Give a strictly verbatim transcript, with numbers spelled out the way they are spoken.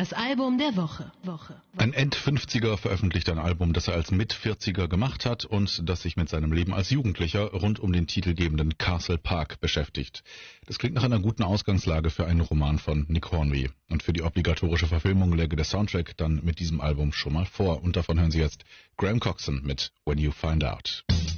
Das Album der Woche. Woche. Ein End-fünfziger veröffentlicht ein Album, das er als Mit-vierziger gemacht hat und das sich mit seinem Leben als Jugendlicher rund um den titelgebenden Castle Park beschäftigt. Das klingt nach einer guten Ausgangslage für einen Roman von Nick Hornby. Und für die obligatorische Verfilmung läge der Soundtrack dann mit diesem Album schon mal vor. Und davon hören Sie jetzt Graham Coxon mit When You Find Out.